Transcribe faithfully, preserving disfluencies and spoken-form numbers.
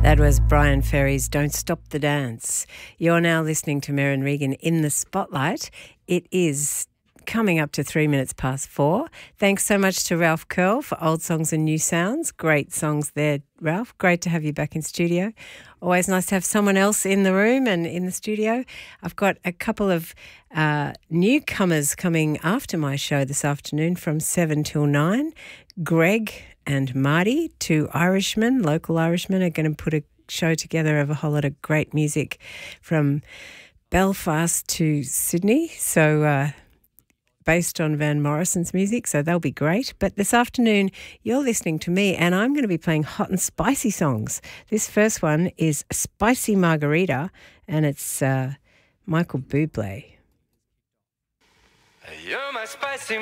That was Brian Ferry's Don't Stop the Dance. You're now listening to Merryn Regan in the Spotlight. It is coming up to three minutes past four. Thanks so much to Ralph Curl for Old Songs and New Sounds. Great songs there, Ralph. Great to have you back in studio. Always nice to have someone else in the room and in the studio. I've got a couple of uh, newcomers coming after my show this afternoon from seven till nine. Greg and Marty, two Irishmen, local Irishmen, are going to put a show together of a whole lot of great music from Belfast to Sydney. So, uh, based on Van Morrison's music, so they'll be great. But this afternoon, you're listening to me, and I'm going to be playing hot and spicy songs. This first one is Spicy Margarita, and it's uh, Michael Bublé. You're my spicy